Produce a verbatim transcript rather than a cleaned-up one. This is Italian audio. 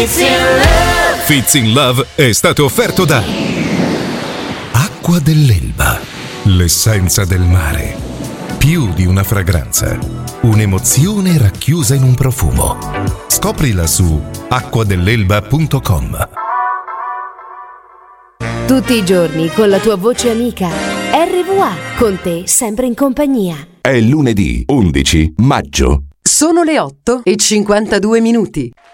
Fits in Love. Fits in Love è stato offerto da Acqua dell'Elba, l'essenza del mare. Più di una fragranza, un'emozione racchiusa in un profumo. Scoprila su acqua dell'elba punto com. Tutti i giorni con la tua voce amica. R V A, con te sempre in compagnia. È lunedì undici maggio. Sono le otto e cinquantadue minuti.